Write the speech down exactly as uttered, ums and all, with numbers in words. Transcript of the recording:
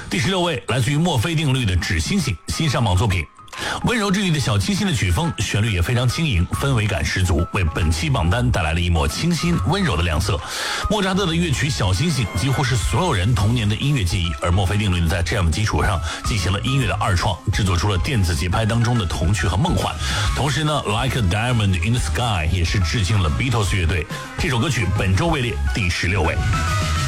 第十六位来自于墨菲定律的《纸星星》，新上榜作品。温柔治愈的小清新的曲风，旋律也非常轻盈，氛围感十足，为本期榜单带来了一抹清新温柔的亮色。莫扎特的乐曲《小星星》几乎是所有人童年的音乐记忆，而墨菲定律呢，在这样的基础上进行了音乐的二创，制作出了电子节拍当中的童趣和梦幻。同时呢 ，Like a Diamond in the Sky 也是致敬了 Beatles 乐队。这首歌曲本周位列第十六位。